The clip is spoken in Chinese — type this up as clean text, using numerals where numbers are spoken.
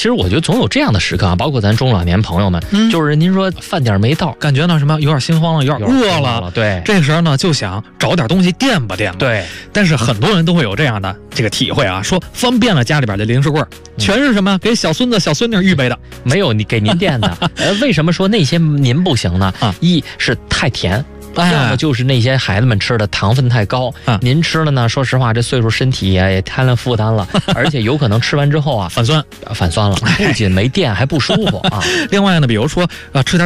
实我觉得总有这样的时刻啊，包括咱中老年朋友们，就是您说饭点没到， 感觉呢什么有点心慌了，有点饿了， 对， 这个时候呢就想找点东西垫吧垫吧。 对， 但是很多人都会有这样的这个体会啊，说方便了家里边的零食柜全是什么给小孙子小孙女预备的， 没有你给您垫的。为什么说那些您不行呢？一是太甜。要么就是那些孩子们吃的糖分太高，您吃了呢，说实话，这岁数身体也摊了负担了，而且有可能吃完之后啊， 反酸了， 不仅没电还不舒服啊。 另外呢，比如说吃点